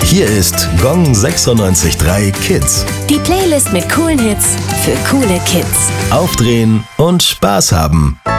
Hier ist Gong 96.3 Kids. Die Playlist mit coolen Hits für coole Kids. Aufdrehen und Spaß haben.